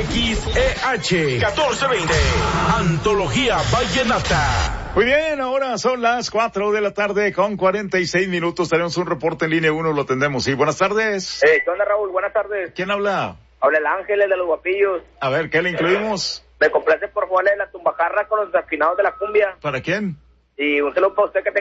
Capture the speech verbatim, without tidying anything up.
X E H catorce veinte. Antología Vallenata. Muy bien, ahora son las cuatro de la tarde con cuarenta y seis minutos. Tenemos un reporte en línea uno, lo tendremos. Sí, buenas tardes. Eh, ¿Qué onda, Raúl? Buenas tardes. ¿Quién habla? Habla el Ángel, el de los guapillos. A ver, ¿qué le incluimos? Me complace por jugarle la tumbajarra con los afinados de la cumbia. ¿Para quién? Y un saludo para usted que